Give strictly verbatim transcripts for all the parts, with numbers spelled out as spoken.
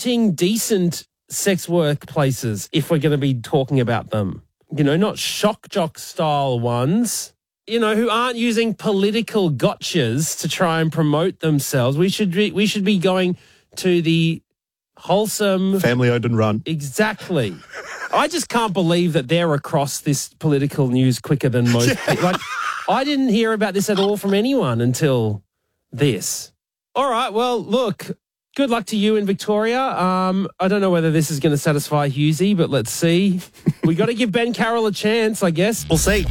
promoting decent sex workplaces if we're going to be talking about them. You know, not shock jock style ones, you know, who aren't using political gotchas to try and promote themselves. We should be, we should be going to the wholesome... family owned and run. Exactly. I just can't believe that they're across this political news quicker than most Yeah. people. Like, I didn't hear about this at all from anyone until this. All right, well, look, good luck to you in Victoria. Um, I don't know whether this is going to satisfy Husey, but let's see. We got to give Ben Carroll a chance, I guess. We'll see.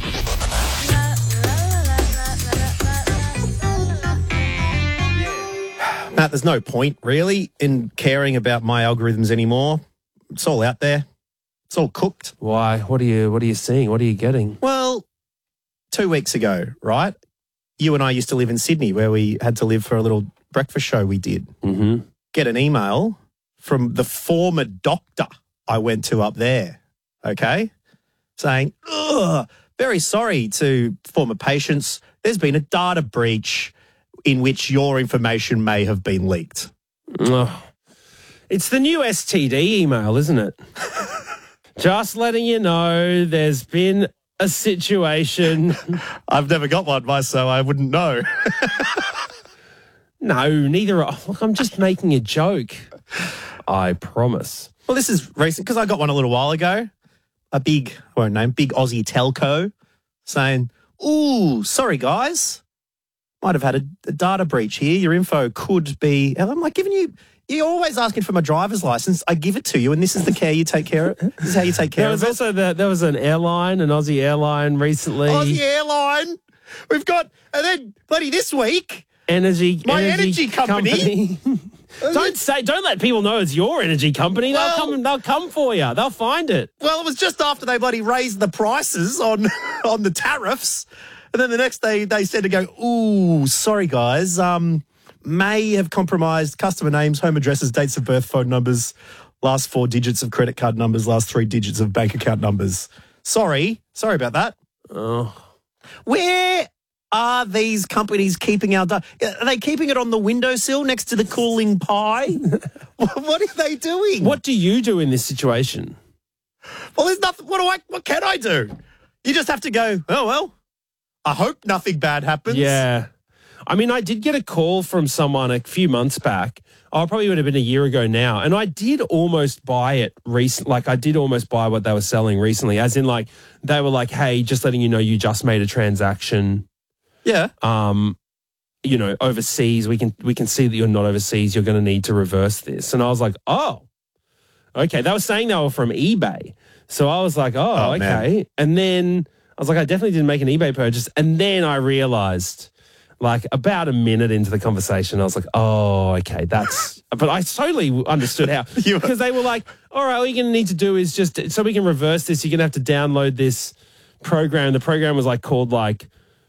Matt, there's no point, really, in caring about my algorithms anymore. It's all out there. It's all cooked. Why? What are you, what are you seeing? What are you getting? Well, two weeks ago, right, you and I used to live in Sydney where we had to live for a little breakfast show we did. Mm-hmm. Get an email from the former doctor I went to up there, okay, saying, ugh, very sorry to former patients. There's been a data breach in which your information may have been leaked. Oh. It's the new S T D email, isn't it? Just letting you know there's been a situation. I've never got one, myself, so I wouldn't know. No, neither. Look, I'm just making a joke. I promise. Well, this is recent because I got one a little while ago. A big, I won't name, big Aussie telco saying, ooh, sorry, guys. Might have had a, a data breach here. Your info could be... I'm like, giving you... You're always asking for my driver's license. I give it to you, and this is the care you take care of. This is how you take care there was of it. Also the, there was an airline, an Aussie airline recently. Aussie airline. We've got... And then, bloody this week... Energy, My energy, energy company. company. don't say, don't let people know it's your energy company. They'll Well- come, they'll come for you. They'll find it. Well, it was just after they bloody raised the prices on on the tariffs. And then the next day they said to go, ooh, sorry, guys, um, may have compromised customer names, home addresses, dates of birth, phone numbers, last four digits of credit card numbers, last three digits of bank account numbers. Sorry. Sorry about that. Oh, Where are these companies keeping our data? Are they keeping it on the windowsill next to the cooling pie? What are they doing? what do you do in this situation? Well, there's nothing. What do I? What can I do? You just have to go, oh, well, I hope nothing bad happens. Yeah. I mean, I did get a call from someone a few months back. Oh, probably would have been a year ago now. And I did almost buy it recent. Like, I did almost buy what they were selling recently, as in, like, they were like, hey, just letting you know you just made a transaction. Yeah. Um, you know, overseas. We can we can see that you're not overseas. You're going to need to reverse this. And I was like, oh, okay. They were saying they were from eBay. So I was like, oh, Oh, okay. man. And then I was like, I definitely didn't make an eBay purchase. And then I realized, like, about a minute into the conversation, I was like, oh, okay, that's... But I totally understood how. You were- Because they were like, all right, all you're going to need to do is just... So we can reverse this, you're going to have to download this program. The program was, like, called, like,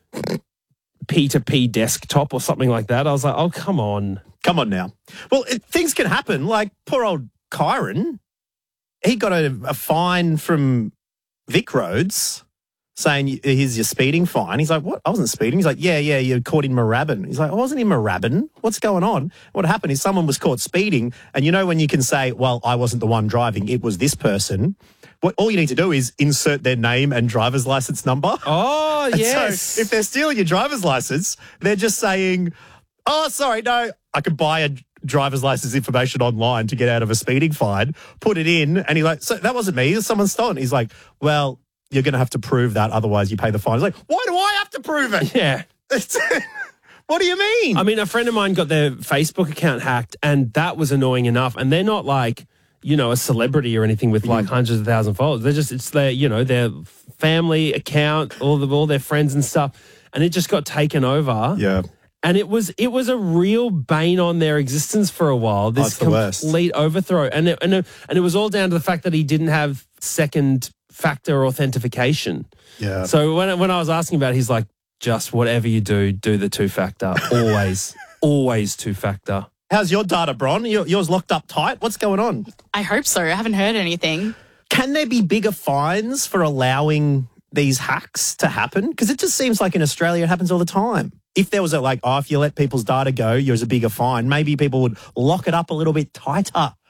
P two P desktop or something like that. I was like, oh, come on. Come on now. Well, it, things can happen. Like poor old Kyron, he got a, a fine from Vic Roads saying, here's your speeding fine. He's like, what? I wasn't speeding. He's like, yeah, yeah, you're caught in Moorabbin. He's like, I wasn't in Moorabbin. What's going on? What happened is someone was caught speeding. And you know when you can say, well, I wasn't the one driving, it was this person. What all you need to do is insert their name and driver's license number. Oh, And yes. So if they're stealing your driver's license, they're just saying, oh, sorry, no, I could buy a driver's license information online to get out of a speeding fine, put it in, and he's like, so that wasn't me, someone stole it. He's like, well, you're going to have to prove that, otherwise you pay the fine. He's like, why do I have to prove it? Yeah. What do you mean? I mean, a friend of mine got their Facebook account hacked, and that was annoying enough. And they're not like, you know, a celebrity or anything with like hundreds of thousand followers. They're just, it's their, you know, their family account, all the all their friends and stuff. And it just got taken over. Yeah. And it was it was a real bane on their existence for a while. This it's the worst. complete overthrow, and it, and it, and it was all down to the fact that he didn't have second factor authentication. Yeah. So when when I was asking about it, he's like, just whatever you do, do the two factor. Always, always two factor. How's your data, Bron? Your, yours locked up tight? What's going on? I hope so. I haven't heard anything. Can there be bigger fines for allowing these hacks to happen? Because it just seems like in Australia it happens all the time. If there was a like, oh, if you let people's data go, there's a bigger fine, maybe people would lock it up a little bit tighter.